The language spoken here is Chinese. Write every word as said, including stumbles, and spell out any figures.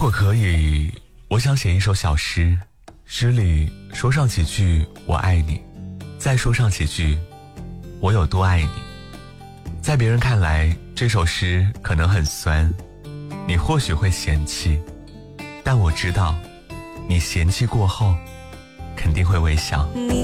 果可以，我想写一首小诗，诗里说上几句我爱你，再说上几句我有多爱你。在别人看来，这首诗可能很酸，你或许会嫌弃，但我知道你嫌弃过后肯定会微笑。